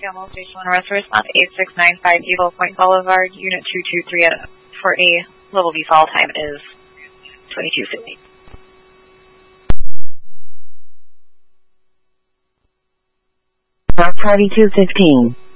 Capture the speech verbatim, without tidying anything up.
Gilmore Station one, arrest for response eight six nine five Eagle Point Boulevard, Unit two two three for a level V fall time is twenty-two fifty. twenty-two fifteen.